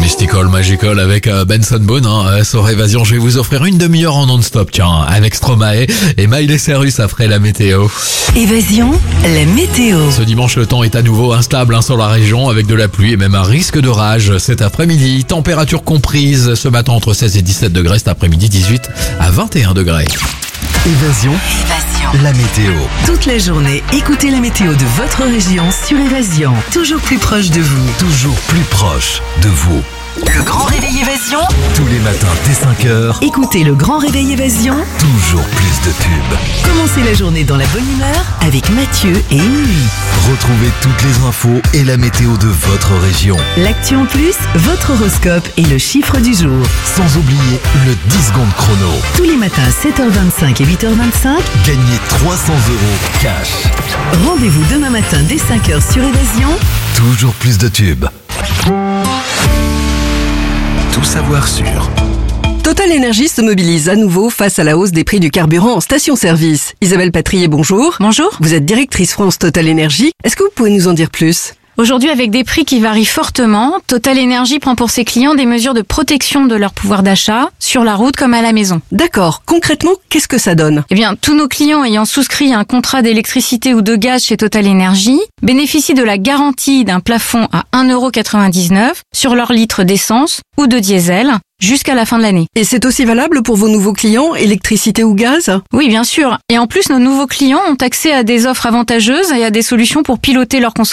Mystical Magical avec Benson Boone sur Évasion. Je vais vous offrir une demi-heure en non-stop, tiens, avec Stromae et Miley Cyrus après la météo. Évasion, la météo. Ce dimanche, le temps est à nouveau instable sur la région avec de la pluie et même un risque de rage cet après-midi. Température comprise ce matin entre 16 et 17 degrés, cet après-midi 18 à 21 degrés. Évasion, la météo. Toute la journée, écoutez la météo de votre région sur Évasion. Toujours plus proche de vous. Toujours plus proche de vous. Le Grand Réveil Évasion. Tous les matins dès 5h, Écoutez le Grand Réveil Évasion. toujours plus de tubes. Commencez la journée dans la bonne humeur avec Mathieu et Émilie. Retrouvez toutes les infos et la météo de votre région. L'actu en plus, votre horoscope et le chiffre du jour. Sans oublier le 10 secondes chrono. Tous les matins à 7h25 et 8h25. Gagnez 300 € cash. Rendez-vous demain matin dès 5h sur Évasion. Toujours plus de tubes. Tout savoir sur Total Énergie se mobilise à nouveau face à la hausse des prix du carburant en station-service. Isabelle Patrier, bonjour. Bonjour. Vous êtes directrice France Total Énergie. Est-ce que vous pouvez nous en dire plus ? Aujourd'hui, avec des prix qui varient fortement, Total Énergie prend pour ses clients des mesures de protection de leur pouvoir d'achat, sur la route comme à la maison. D'accord. Concrètement, qu'est-ce que ça donne ? Eh bien, tous nos clients ayant souscrit un contrat d'électricité ou de gaz chez Total Énergie bénéficient de la garantie d'un plafond à 1,99 € sur leur litre d'essence ou de diesel jusqu'à la fin de l'année. Et c'est aussi valable pour vos nouveaux clients, électricité ou gaz ? Oui, bien sûr. Et en plus, nos nouveaux clients ont accès à des offres avantageuses et à des solutions pour piloter leur consommation